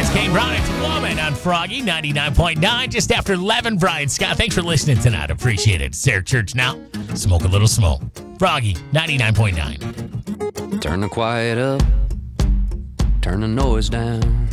It's Kane Bryant's Woman on Froggy 99.9. Just after 11, Brian Scott. Thanks for listening tonight. Appreciate it. Sarah Church now. Smoke a little smoke. Froggy 99.9. Turn the quiet up. Turn the noise down.